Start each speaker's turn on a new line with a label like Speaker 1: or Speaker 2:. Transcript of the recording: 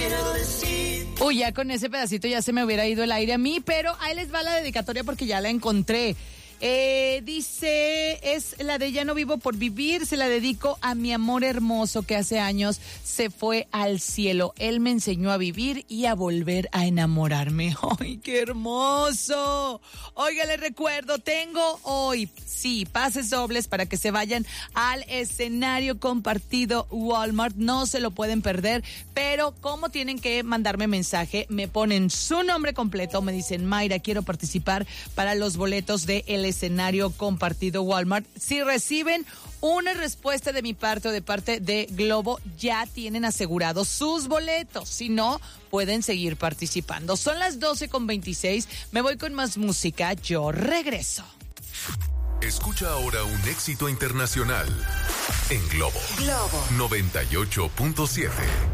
Speaker 1: quiero decir.
Speaker 2: Uy, ya con ese pedacito ya se me hubiera ido el aire a mí, pero ahí les va la dedicatoria porque ya la encontré. Dice, es la de Ya no vivo por vivir, se la dedico a mi amor hermoso que hace años se fue al cielo. Él me enseñó a vivir y a volver a enamorarme. ¡Ay, qué hermoso! Oiga, les recuerdo, tengo hoy, sí, pases dobles para que se vayan al escenario compartido Walmart. No se lo pueden perder, pero ¿cómo tienen que mandarme mensaje? Me ponen su nombre completo, me dicen, Mayra, quiero participar para los boletos de el escenario compartido Walmart. Si reciben una respuesta de mi parte o de parte de Globo, ya tienen asegurados sus boletos. Si no, pueden seguir participando. Son las 12:26. Me voy con más música. Yo regreso.
Speaker 3: Escucha ahora un éxito internacional en Globo 98.7.